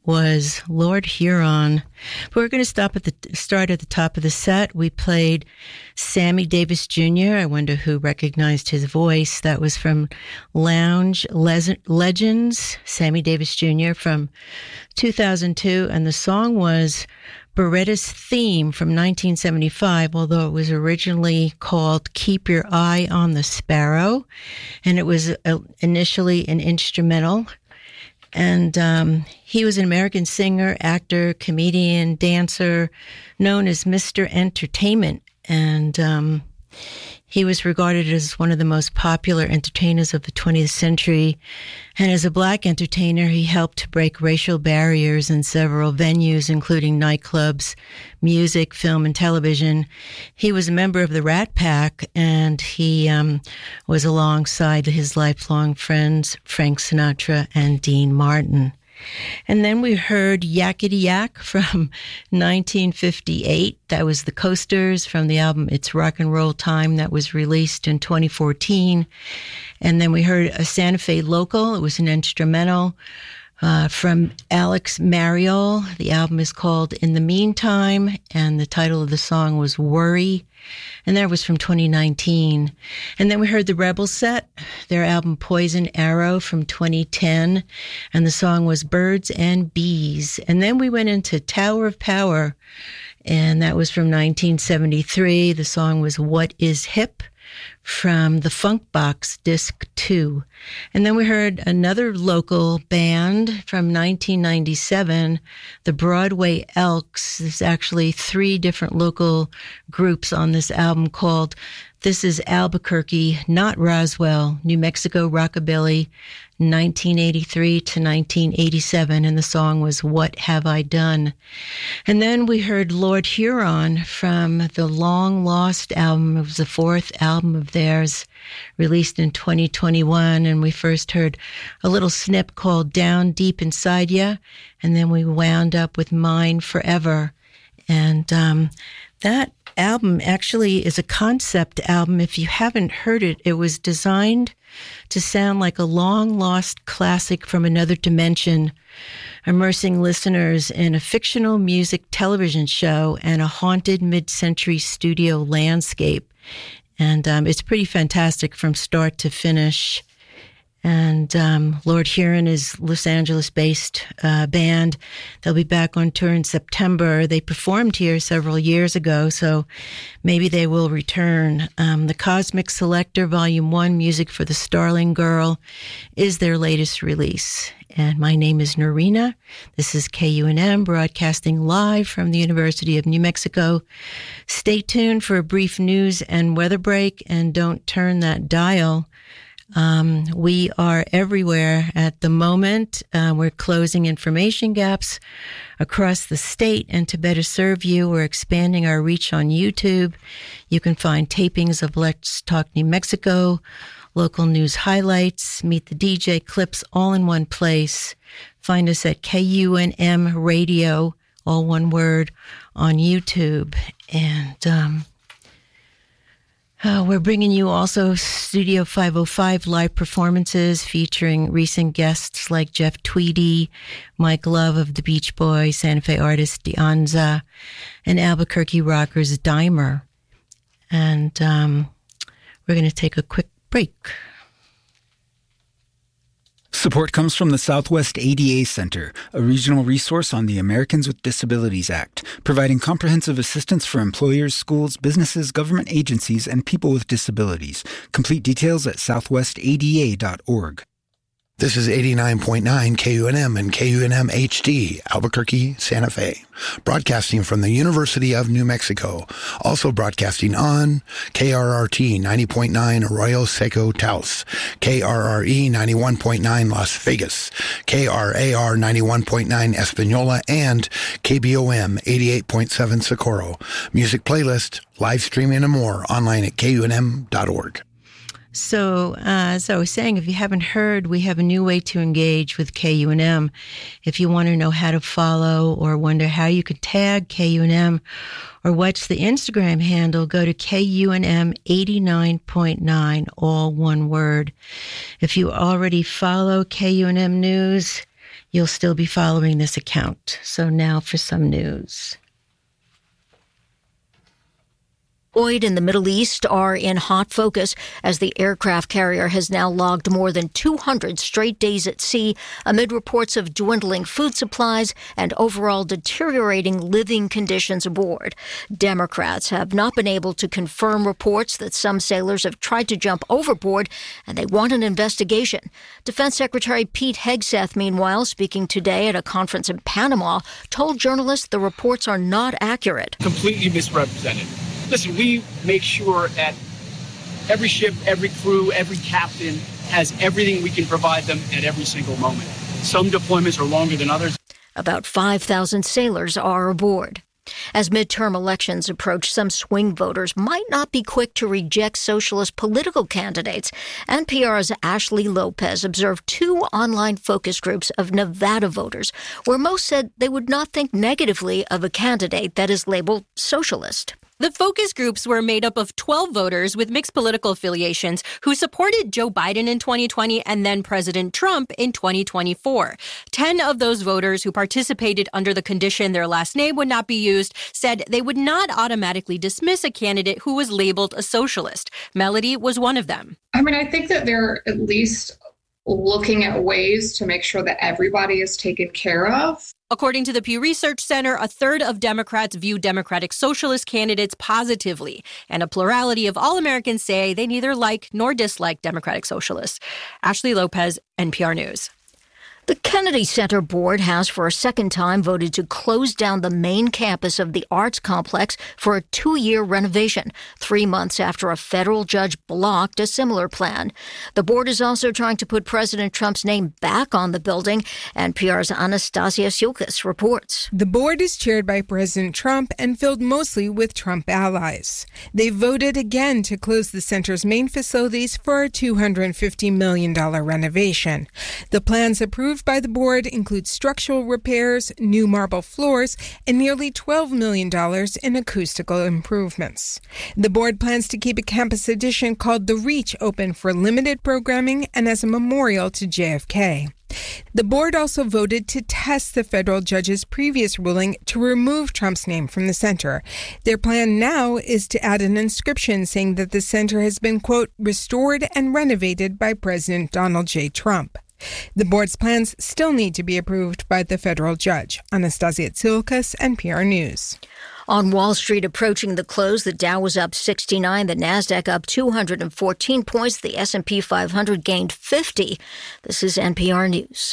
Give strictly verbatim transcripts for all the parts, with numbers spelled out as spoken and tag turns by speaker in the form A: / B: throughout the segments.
A: was Lord Huron. We're going to stop at the start at the top of the set. We played Sammy Davis Junior I wonder who recognized his voice. That was from Lounge Le- Legends, Sammy Davis Junior from two thousand two. And the song was Beretta's Theme from nineteen seventy-five, although it was originally called Keep Your Eye on the Sparrow. And it was uh, initially an instrumental. And um, he was an American singer, actor, comedian, dancer, known as Mister Entertainment. And um, he was regarded as one of the most popular entertainers of the twentieth century. And as a black entertainer, he helped to break racial barriers in several venues, including nightclubs, music, film, and television. He was a member of the Rat Pack, and he um, was alongside his lifelong friends, Frank Sinatra and Dean Martin. And then we heard Yakety Yak from nineteen fifty-eight. That was the Coasters from the album It's Rock and Roll Time that was released in twenty fourteen. And then we heard a Santa Fe local. It was an instrumental uh, from Alex Mariol. The album is called In the Meantime, and the title of the song was Worry. And that was from twenty nineteen. And then we heard the Rebel Set, their album Poison Arrow from twenty ten. And the song was Birds and Bees. And then we went into Tower of Power, and that was from nineteen seventy-three. The song was What Is Hip from the Funk Box Disc two. And then we heard another local band from nineteen ninety-seven, the Broadway Elks. There's actually three different local groups on this album called This is Albuquerque, Not Roswell, New Mexico Rockabilly, nineteen eighty-three to nineteen eighty-seven, and the song was What Have I Done? And then we heard Lord Huron from the Long Lost album. It was the fourth album of theirs, released in twenty twenty-one, and we first heard a little snip called Down Deep Inside Ya, and then we wound up with Mine Forever. And um, that album actually is a concept album. If you haven't heard it, it was designed to sound like a long-lost classic from another dimension, immersing listeners in a fictional music television show and a haunted mid-century studio landscape. And um, it's pretty fantastic from start to finish. And um, Lord Huron is Los Angeles-based uh, band. They'll be back on tour in September. They performed here several years ago, so maybe they will return. Um, the Cosmic Selector Volume one, Music for the Starling Girl, is their latest release. And my name is Norina. This is K U N M, broadcasting live from the University of New Mexico. Stay tuned for a brief news and weather break, and don't turn that dial. Um, we are everywhere at the moment. Uh, we're closing information gaps across the state, and to better serve you, we're expanding our reach on YouTube. You can find tapings of Let's Talk New Mexico, local news highlights, meet the D J clips, all in one place. Find us at K U N M Radio, all one word, on YouTube. And, um, Uh, we're bringing you also Studio five oh five live performances featuring recent guests like Jeff Tweedy, Mike Love of the Beach Boys, Santa Fe artist Dianza, and Albuquerque rockers Dimer. And um, we're going to take a quick break.
B: Support comes from the Southwest A D A Center, a regional resource on the Americans with Disabilities Act, providing comprehensive assistance for employers, schools, businesses, government agencies, and people with disabilities. Complete details at southwest A D A dot org.
C: This is eighty-nine point nine K U N M and K U N M H D, Albuquerque, Santa Fe. Broadcasting from the University of New Mexico. Also broadcasting on K R R T ninety point nine Arroyo Seco Taos, K R R E ninety-one point nine Las Vegas, K R A R ninety-one point nine Espanola, and K B O M eighty-eight point seven Socorro. Music playlist, live streaming, and more online at K U N M dot org.
A: So, uh, as I was saying, if you haven't heard, we have a new way to engage with K U N M. If you want to know how to follow or wonder how you could tag K U N M or what's the Instagram handle, go to K U N M eighty-nine point nine, all one word. If you already follow K U N M News, you'll still be following this account. So now for some news.
D: Oil in the Middle East are in hot focus as the aircraft carrier has now logged more than two hundred straight days at sea amid reports of dwindling food supplies and overall deteriorating living conditions aboard. Democrats have not been able to confirm reports that some sailors have tried to jump overboard, and they want an investigation. Defense Secretary Pete Hegseth, meanwhile, speaking today at a conference in Panama, told journalists the reports are not accurate.
E: Completely misrepresented. Listen, we make sure that every ship, every crew, every captain has everything we can provide them at every single moment. Some deployments are longer than others.
D: About five thousand sailors are aboard. As midterm elections approach, some swing voters might not be quick to reject socialist political candidates. N P R's Ashley Lopez observed two online focus groups of Nevada voters, where most said they would not think negatively of a candidate that is labeled socialist.
F: The focus groups were made up of twelve voters with mixed political affiliations who supported Joe Biden in twenty twenty and then President Trump in twenty twenty-four. Ten of those voters who participated under the condition their last name would not be used said they would not automatically dismiss a candidate who was labeled a socialist. Melody was one of them.
G: I mean, I think that they're at least looking at ways to make sure that everybody is taken care of.
F: According to the Pew Research Center, a third of Democrats view Democratic Socialist candidates positively, and a plurality of all Americans say they neither like nor dislike Democratic Socialists. Ashley Lopez, N P R News.
D: The Kennedy Center Board has for a second time voted to close down the main campus of the arts complex for a two-year renovation, three months after a federal judge blocked a similar plan. The board is also trying to put President Trump's name back on the building. N P R's Anastasia Sioukis reports.
H: The board is chaired by President Trump and filled mostly with Trump allies. They voted again to close the center's main facilities for a two hundred fifty million dollars renovation. The plans approved by the board include structural repairs, new marble floors, and nearly twelve million dollars in acoustical improvements. The board plans to keep a campus addition called The Reach open for limited programming and as a memorial to J F K. The board also voted to test the federal judge's previous ruling to remove Trump's name from the center. Their plan now is to add an inscription saying that the center has been, quote, restored and renovated by President Donald J. Trump. The board's plans still need to be approved by the federal judge. Anastasia Tsiolkas, N P R News.
D: On Wall Street, approaching the close, the Dow was up sixty-nine, the Nasdaq up two hundred fourteen points, the S and P five hundred gained fifty. This is N P R News.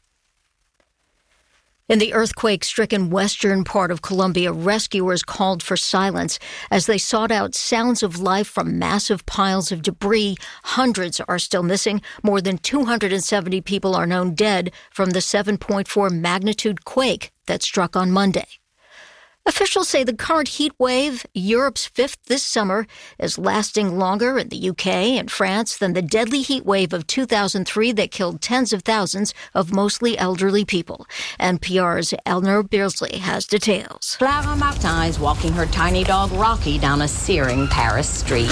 D: In the earthquake-stricken western part of Colombia, rescuers called for silence as they sought out sounds of life from massive piles of debris. Hundreds are still missing. More than two hundred seventy people are known dead from the seven point four magnitude quake that struck on Monday. Officials say the current heat wave, Europe's fifth this summer, is lasting longer in the U K and France than the deadly heat wave of two thousand three that killed tens of thousands of mostly elderly people. N P R's Eleanor Beardsley has details.
I: Clara Martin is walking her tiny dog Rocky down a searing Paris street.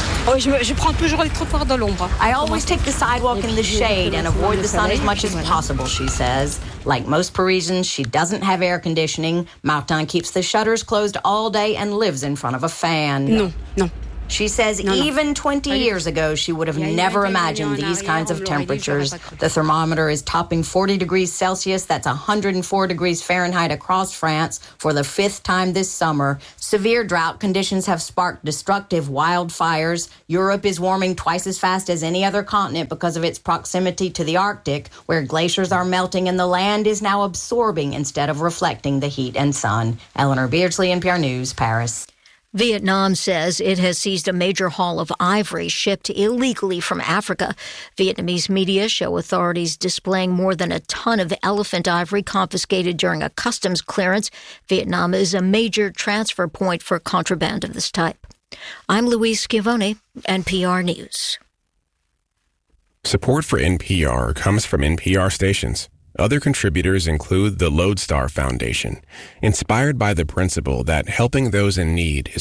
I: I always take the sidewalk in the shade and avoid the sun as much as possible, she says. Like most Parisians, she doesn't have air conditioning. Martin keeps the shutters closed all day and lives in front of a fan.
J: No, no.
I: She says no, no. even twenty years ago, she would have never imagined these kinds of temperatures. The thermometer is topping forty degrees Celsius. That's one hundred four degrees Fahrenheit across France for the fifth time this summer. Severe drought conditions have sparked destructive wildfires. Europe is warming twice as fast as any other continent because of its proximity to the Arctic, where glaciers are melting and the land is now absorbing instead of reflecting the heat and sun. Eleanor Beardsley, N P R News, Paris.
D: Vietnam says it has seized a major haul of ivory shipped illegally from Africa. Vietnamese media show authorities displaying more than a ton of elephant ivory confiscated during a customs clearance. Vietnam is a major transfer point for contraband of this type. I'm Louise Schiavone, N P R News.
K: Support for N P R comes from N P R stations. Other contributors include the Lodestar Foundation, inspired by the principle that helping those in need is